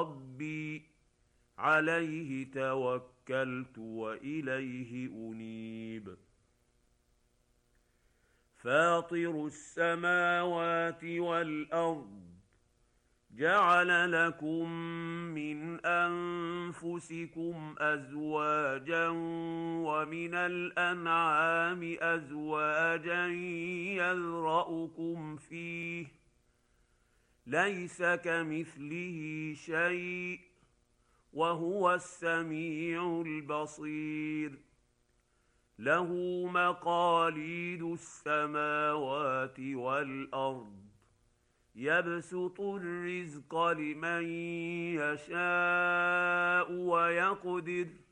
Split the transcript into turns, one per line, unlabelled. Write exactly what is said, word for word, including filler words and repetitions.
ربي عليه توكلت وإليه أنيب فاطر السماوات والأرض جعل لكم من أنفسكم أزواجا ومن الأنعام أزواجا يذرأكم فيه ليس كمثله شيء وهو السميع البصير له مقاليد السماوات والأرض يبسط الرزق لمن يشاء ويقدر